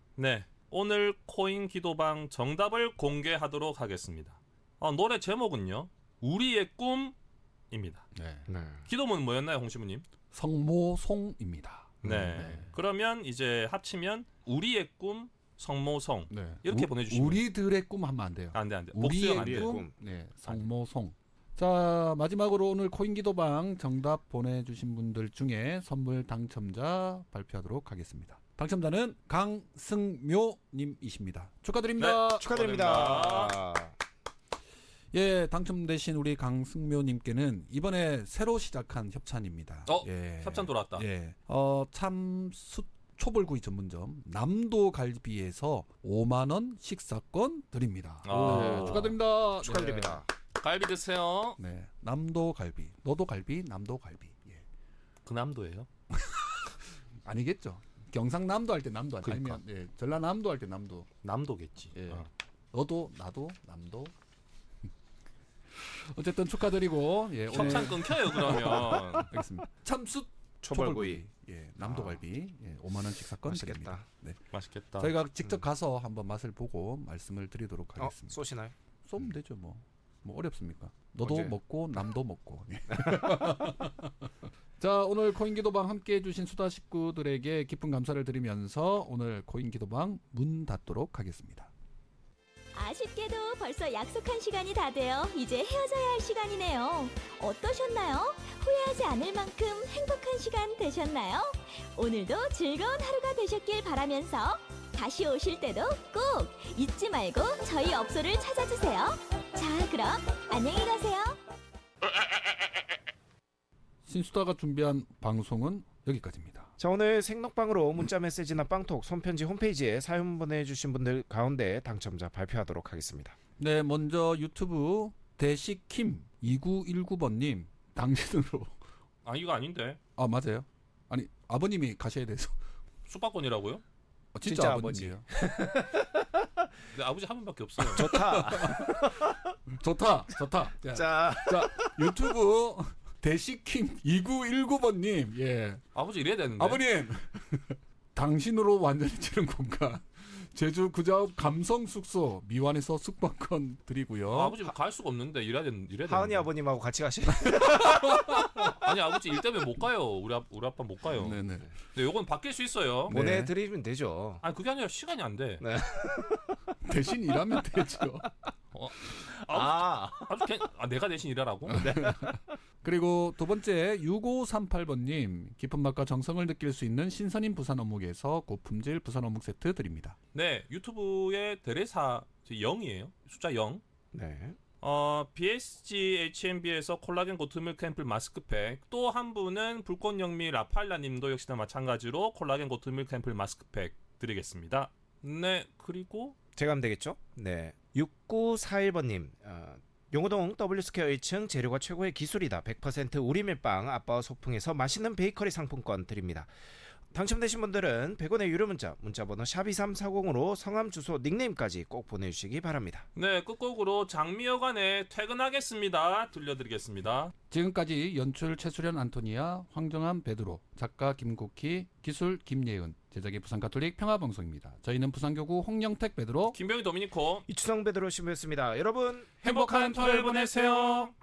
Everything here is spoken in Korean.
네, 오늘 코인 기도방 정답을 공개하도록 하겠습니다. 노래 제목은요, 우리의 꿈입니다. 네. 기도문 뭐였나요, 홍시무님? 성모송입니다. 네. 그러면 이제 합치면 우리의 꿈 성모송 네. 이렇게 보내주시면 우리들의 꿈 하면 안 돼요. 안 돼. 우리의 복수형 안 돼. 꿈. 네, 성모송. 자, 마지막으로 오늘 코인 기도방 정답 보내주신 분들 중에 선물 당첨자 발표하도록 하겠습니다. 당첨자는 강승묘님이십니다. 축하드립니다. 네, 축하드립니다. 예, 당첨되신 우리 강승묘님께는 이번에 새로 시작한 협찬입니다. 예. 협찬 돌아왔다. 예. 참숯 초벌구이 전문점 남도 갈비에서 5만 원 식사권 드립니다. 네, 축하드립니다. 축하드립니다. 갈비 드세요. 네, 남도 갈비, 너도 갈비, 남도 갈비. 예. 그 남도예요? 아니겠죠. 경상남도 할 때 남도 그러니까. 아니면 예, 전라남도 할 때 남도. 남도겠지. 예. 너도 나도 남도. 어쨌든 축하드리고 예, 협찬 끊겨요 그러면. 알겠습니다. 참숯 초벌구이. 예, 남도 갈비. 예, 5만 원 식사권 맛있겠다. 드립니다. 네. 맛있겠다. 저희가 직접 가서 한번 맛을 보고 말씀을 드리도록 하겠습니다. 쏘시나요? 쏘면 되죠, 뭐 어렵습니까? 너도 언제? 먹고 남도 먹고. 예. 자, 오늘 코인 기도방 함께 해주신 수다 식구들에게 깊은 감사를 드리면서 오늘 코인 기도방 문 닫도록 하겠습니다. 아쉽게도 벌써 약속한 시간이 다 되어 이제 헤어져야 할 시간이네요. 어떠셨나요? 후회하지 않을 만큼 행복한 시간 되셨나요? 오늘도 즐거운 하루가 되셨길 바라면서 다시 오실 때도 꼭 잊지 말고 저희 업소를 찾아주세요. 자, 그럼 안녕히 가세요. 신수다가 준비한 방송은 여기까지입니다. 자, 오늘 생록방으로 문자 메시지나 빵톡, 손편지 홈페이지에 사연 보내주신 분들 가운데 당첨자 발표하도록 하겠습니다. 네, 먼저 유튜브 대시킴 2919번님 당신으로. 이거 아닌데. 아, 맞아요. 아니, 아버님이 가셔야 돼서. 숙박권이라고요? 진짜 아버님이에요. 근데 아버지 한 분밖에 없어요. 좋다. 자, 유튜브 대시킴 2919번님. 예. 아버지 이래야 되는데. 아버님, 당신으로 완전히 치는 공간. 제주 구자읍 감성 숙소 미완에서 숙박권 드리고요. 아버지 갈 수가 없는데 이래야 되는데. 하은이 아버님하고 같이 가시. 아니 아버지 일 때문에 못 가요. 우리 아빠 못 가요. 네네. 근데 요건 바뀔 수 있어요. 네. 보내드리면 되죠. 아니 그게 아니라 시간이 안 돼. 네. 대신 일하면 되죠. 아주 내가 대신 일하라고? 그리고 두 번째 6538번님 깊은 맛과 정성을 느낄 수 있는 신선인 부산 어묵에서 고품질 부산 어묵 세트 드립니다. 네, 유튜브의 대레사 0이에요. 숫자 0. 네. BSG HMB에서 콜라겐 고트밀크 앰플 마스크팩. 또 한 분은 불꽃영미 라팔라님도 역시나 마찬가지로 콜라겐 고트밀크 앰플 마스크팩 드리겠습니다. 네, 그리고 제가 하면 되겠죠? 네. 6941번님, 용호동 W스퀘어 1층 재료가 최고의 기술이다. 100% 우리밀빵 아빠와 소풍에서 맛있는 베이커리 상품권 드립니다. 당첨되신 분들은 100원의 유료 문자번호 샵2340으로 성함, 주소, 닉네임까지 꼭 보내주시기 바랍니다. 네, 끝곡으로 장미여관에 퇴근하겠습니다. 들려드리겠습니다. 지금까지 연출 최수련 안토니아, 황정한 베드로, 작가 김국희, 기술 김예은, 제작의 부산가톨릭 평화방송입니다. 저희는 부산교구 홍영택 베드로, 김병희 도미니코 이추성 베드로 신부였습니다. 여러분 행복한 토요일 보내세요.